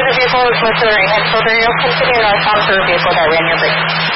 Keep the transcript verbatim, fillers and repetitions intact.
vehicle is with the right hand shoulder. You'll continue northbound for a vehicle that ran your brake.